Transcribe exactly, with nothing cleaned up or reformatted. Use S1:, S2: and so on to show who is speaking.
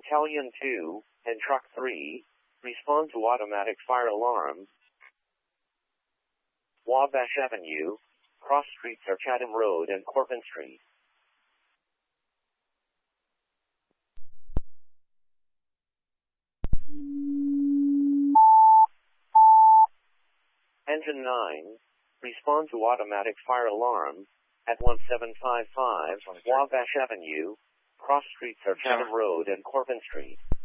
S1: Battalion two, and Truck three, respond to automatic fire alarm. Wabash Avenue, cross streets are Chatham Road and Corbin Street. Engine nine, respond to automatic fire alarm at one seven five five Wabash Avenue, cross streets are Chatham Road and Corbin Street.